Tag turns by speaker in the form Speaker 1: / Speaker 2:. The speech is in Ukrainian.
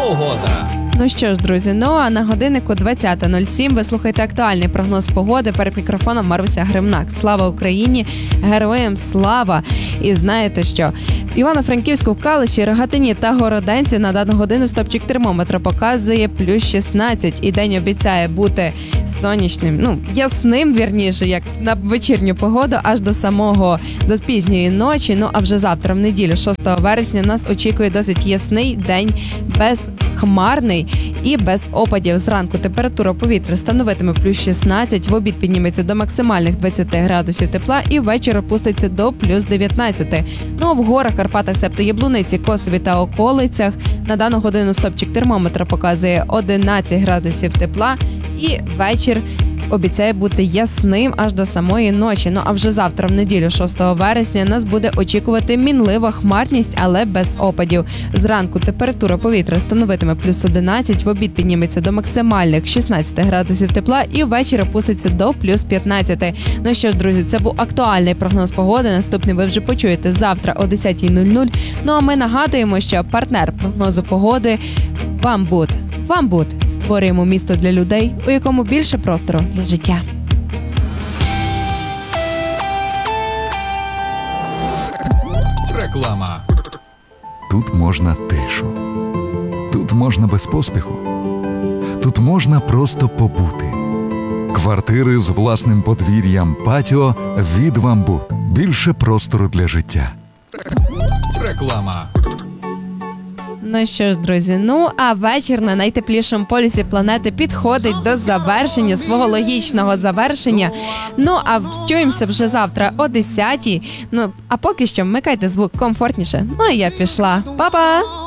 Speaker 1: Погода.
Speaker 2: Ну що ж, друзі, а на годиннику 20:07 ви слухаєте актуальний прогноз погоди. Перед мікрофоном Маруся Гримнак. Слава Україні! Героям слава! І знаєте що? В Івано-Франківську, в Калуші, Рогатині та Городенці на дану годину стопчик термометра показує плюс 16. І день обіцяє бути сонячним, ясним, вірніше, як на вечірню погоду, аж до пізньої ночі. А вже завтра, в неділю, 6 вересня, нас очікує досить ясний день, безхмарний і без опадів. Зранку температура повітря становитиме плюс 16, в обід підніметься до максимальних 20 градусів тепла і ввечері опуститься до плюс 19. А в горах, Карпатах, себто Яблуниці, Косові та околицях на дану годину стопчик термометра показує 11 градусів тепла і вечір обіцяє бути ясним аж до самої ночі. А вже завтра, в неділю, 6 вересня, нас буде очікувати мінлива хмарність, але без опадів. Зранку температура повітря становитиме плюс 11, в обід підніметься до максимальних 16 градусів тепла і ввечері опуститься до плюс 15. Ну що ж, друзі, це був актуальний прогноз погоди. Наступний ви вже почуєте завтра о 10:00. А ми нагадуємо, що партнер прогнозу погоди – Бамбут. Бамбут. Створюємо місто для людей, у якому більше простору для життя.
Speaker 1: Реклама.
Speaker 3: Тут можна тишу. Тут можна без поспіху. Тут можна просто побути. Квартири з власним подвір'ям, патіо від Бамбут. Більше простору для життя.
Speaker 1: Реклама.
Speaker 2: Ну що ж, друзі, а вечір на найтеплішому полюсі планети підходить до завершення, свого логічного завершення. А чуємося вже завтра о 10:00. А поки що вмикайте звук комфортніше. А я пішла. Па-па!